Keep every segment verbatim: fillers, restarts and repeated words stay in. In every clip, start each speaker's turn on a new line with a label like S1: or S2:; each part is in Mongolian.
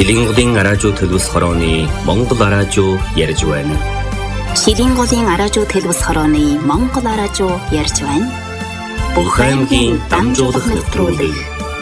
S1: Шилинголын араажуу төлөвс хорооны Монгол араажуу ярьж байна.
S2: Шилинголын араажуу төлөвс хорооны Монгол араажуу ярьж байна.
S1: Бүх аймгийн дамжуулах нэвтрүүлэг.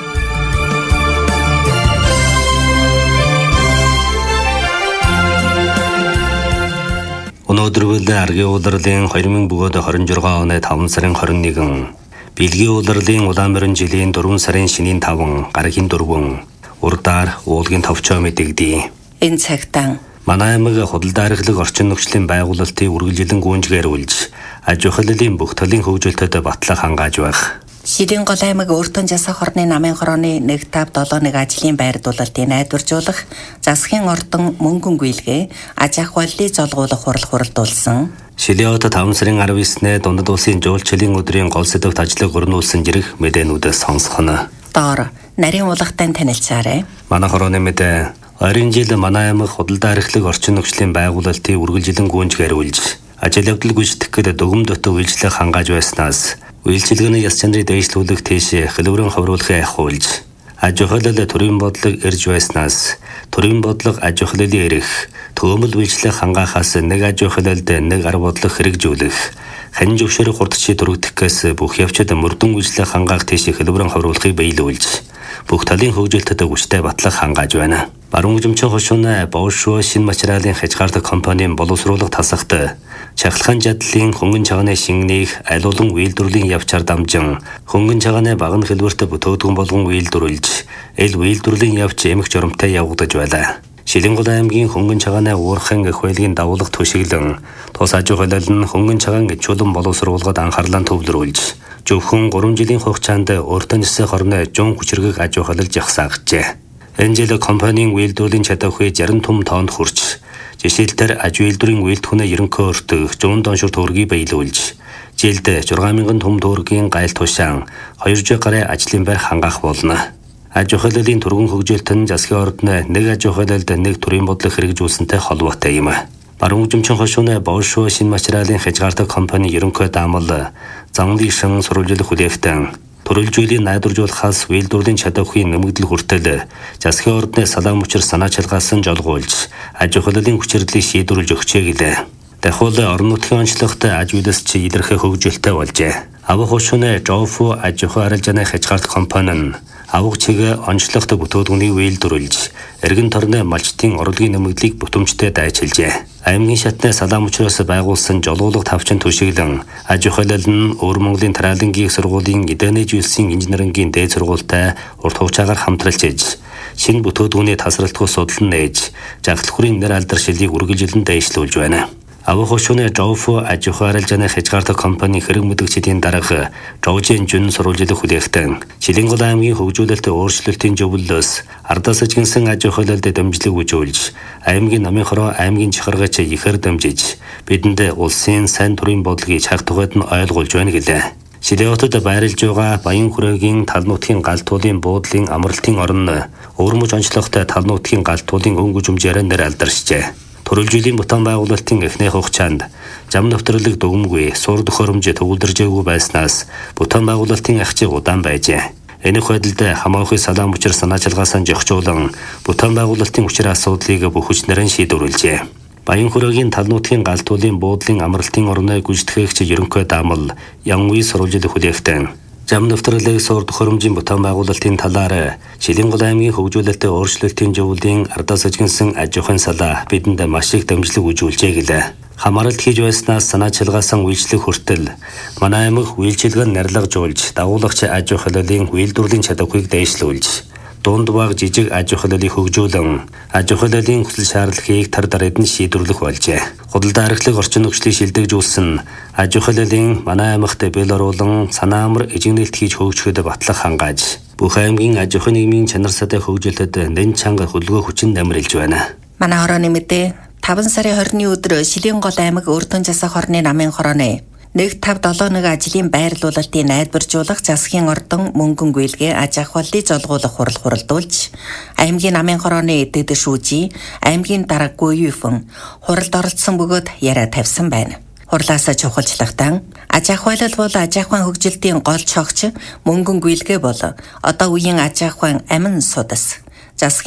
S1: Өнөөдөр үл аргийн улирлын две тысячи двадцать шесть оны таван сарын двадцать нэгэн, Бэлгийн улирлын Улаанборин жилийн дөрвөн сарын шинийн таван, гарагийн дөрвөн, урдаар уулгийн товчоо мэдэгдээ.
S3: Энэ цагтаа
S1: манай аймаг худалдаа архилаг орчин нөхцөлийн байгуулалтын үргэлжилэн гүнжгээр үлж, аж ахуйлын бүх төлөлийн хөгжөлтөд батлах хангааж байх.
S3: Шилингол аймаг Өртөн засаг хорны намын хорооны нэг тав долоо нэг ажлын байрдуулалтыг найдваржуулах, засгийн ордон мөнгөн гүйлгээ, аж ахуйлыг золгуулах хурал хуралдуулсан.
S1: Шилиот таван сарын арав эснээ дундад улсын жуулчлалын өдрийн гол сэдвт ажлыг өрнүүлсэн жирэх мэдээнүүдээс сонсгоно.
S3: Доор нарийн улгатай танилцаарай.
S1: Манай хорооны мэдээ ойрын жил манай аймаг худалдаа архилаг орчин нөхцөлийн байгуулалтын үргэлжилэн гүнжгээр үлж, ажил явдал гүйцэтгэх гээд дүгм дотоо үйлчлэг хангааж байснаас үйлчилгээний яс чанарыг дэвшлүүлэх тийш хэлбэрэн ховруулахыг ахиулж, аж ахуйлал төрийн бодлого ирж байснаас төрийн бодлого аж ахуйлын эрх, төөмөл үйлчлэг хангаахаас нэг аж ахуйлалд нэг арга бодлого хэрэгжүүлэх, хань зөвшөөрөх хурдчий төрөгдөхөөс бүх явцад мөрдөн үйлчлэг хангаах тийш хэлбэрэн ховруулахыг биелүүлж, бүх талын хөгжилтөд хүчтэй батлах хангааж байна. Баруун жимчин хошууны Боошо шинэ материалын хязгаартай компанийн боловсруулах тасагт чахалхан жадлын хөнгөн чагааны шингэнийг аль олон үйлдвэрлэлийн явчаар дамжин хөнгөн чагааны багны хэлбэрт бүтөөдгөн болгон үйлдвэрлэж, эл үйлдвэрлэлийн явц эмх жоромтой явагдаж байлаа. Шилингол аймгийн хөнгөн чагааны уурхан эх байлгийн давуулах төшиглэн тус аж ахуйлал нь хөнгөн чагаан чулуун боловсруулахад анхаарлаа төвлөрүүлж, зөвхөн гурван жилийн хугацаанд Өртөн засаг хорны жун хүчрэг аж ахуйлал жагсаагчээ. Энэ жил компанийн үйлдвэрлэлийн чадварыг шестьдесят том тоннд хүрч, жишээлбэл аж үйлдвэрийн үйлдвэрнээ ерөнхий өртөг жуун доншир төгрөгийг биелүүлж, жилд шесть мянган том төгрөгийн гайл тушаан two сая гаруй ажлын байр хангаах болно. Аж ахуйлын түргэн хөгжилт нь засгийн ордны нэг аж ахуйлалд нэг төрийн бодлого хэрэгжүүлсэнтэй холбоотой юм. Баруун жимчин хошууны Боошо шинэ материалын хязгаартай компани ерөнхий даамал Занлын шин сурвалжлах хүлээвтэн төрөлжүүлийг найдваржуулахаас үйлдвэрлэлийн чадварын нэмэгдэл хүртэл засгийн ордны салаам учир санаа чалгаасан жолгуулж, аж ахуйлын хүчирдлийг шийдвэрлэж өгчээ гэлээ. Дахиад орон нутгийн онцлогт аж үйлс чи илэрхий хөгжилтэй болжээ. Авах хошууны Жофу аж ахуй арилжааны хязгаарт компани нь авах чигээ онцлогт бүтөөдгөнийг үйлдвэрлэж, эргэн тойрны малчтын орлогын нэмэгдлийг бүтэмжтэй дайчилжээ. Аймгийн шатны салаам учраас байгуулсан жолоолох тавчин төшиглэн аж ахуйлал нь Өвөр Монголын Тариалангийн сургуулийн эдэний зүйлсийн инженерингийн дээд сургуультай урт хугацаагаар хамтралж, шинэ бүтөөдгөний тасралтгүй судал нь нээж, жагалхуурын нэр алдаршилыг үргэлжилэн дэвшлүүлж байна. Авах хошууны Жофу аж ахуй арилжааны хязгаартай компани хэрэг мэдгчдийн дарга Жовжин Жүн сурвалжлах хүлээвтэн Шилингол аймгийн хөгжүүлэлт өөрчлөлтийн зөвлөлөөс ардаас ажигнсан аж ахуйлалд дамжлаг үзүүлж, аймгийн намын хороо аймгийн чихаргач ихээр дамжиж, бидэнд улсын сайн төрийн бодлогыг цаг тугайд нь ойлгуулж байна гэлээ. Шилиотод байрлаж байгаа Баян хүрээгийн тал нутгийн галтуулын буудлын амралтын орон өвөрмөж онцлогтой тал нутгийн галтуулын өнгө жүмжээр нэр алдаршжээ. Төрөлжилийн бутан байгуулалтын эхний хугацаанд зам навтрлаг дүгмгүй сур төхөөрөмж төгөлдөржээгүй байснаас бутан байгуулалтын ахчиг удаан байжээ. Энэ хөдөлд хамаахын салаам учир санаа чалгаасан жогчуулан бутан байгуулалтын учир асуудлыг бүх хүчнэрэн шийдвэрлэжээ. Баян хүрээгийн тал нутгийн галтуулын буудлын амралтын орны гүйцэтгэгч ерөнхий даамал Янгүй сурвалжлах хүлээвтэн зам навтрлаг сур төхөөрөмжийн бутан байгуулалтын талаар Шилингол аймгийн хөгжүүлэлтийн өөрчлөлтийн зөвлөлийн ардаас ажигнсан аж ахуйн салаа бидэнд маш их дамжлаг үзүүлжээ гэлээ. Хамааралт хийж байснаас санаа чалгаасан үйлчлэг хүртэл манай аймаг үйлчилгээ нарлагжуулж, дагуулагч аж ахуйлын үйлдвэрлэлийн чадварыг дэвшлүүлж, дунд баг жижиг аж ахуйлыг хөгжүүлэн, аж ахуйлын хүсэл шаардлагыг тар дараад нь шийдвэрлэх болжээ. Худалдаа архилаг орчин нөхцөлийг шилдэгжүүлсэн аж ахуйлын манай аймагт бэл оруулан санаа амар эжигнэлт хийж хөгжөхөд батлах хангааж, бүх аймгийн аж ахуй нийгмийн чанар сатай хөгжүүлэлтэд нэн чанга хөдөлгөөн хүчин дамирилж байна.
S3: Манай хорооны мэдээ таван сарын двадцатны өдөр Шилингол аймаг Өртөн засаг хорны намын хорооны нэг тав долоо нэг ажлын байрлуулалтыг найдваржуулах, засгийн ордон мөнгөн гүйлгээ, аж ахуйлыг золгуулах хурал хуралдуулж, аймгийн намын хорооны дэд шүүжи, аймгийн дарга Гүйюфэн хуралд оролцсон бөгөөд яриа тавьсан байна. Хурлаасаа чухалчлахтан аж ахуйлал бол аж ахуйн хөгжилтийн гол чогч, мөнгөн гүйлгээ бол одоо үеийн аж ахуйн амин судас.